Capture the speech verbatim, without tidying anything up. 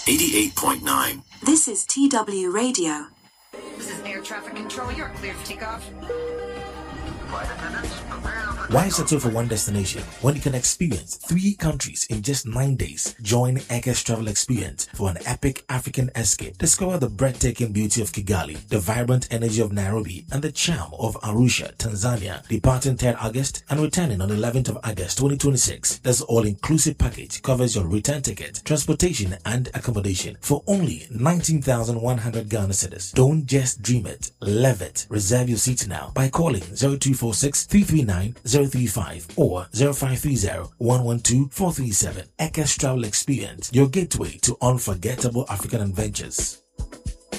eighty-eight point nine. This is T W Radio. This is air traffic control. You're clear for takeoff. Why settle for one destination when you can experience three countries in just nine days? Join Ekes Travel Experience for an epic African escape. Discover the breathtaking beauty of Kigali, the vibrant energy of Nairobi, and the charm of Arusha, Tanzania. Departing third August and returning on eleventh of August twenty twenty-six. This all-inclusive package covers your return ticket, transportation, and accommodation for only nineteen thousand one hundred Ghana cedis. Don't just dream it, live it. Reserve your seat now by calling zero two four six, three three nine, zero three five or zero five three zero, one one two, four three seven. Ekes Travel Experience, your gateway to unforgettable African adventures.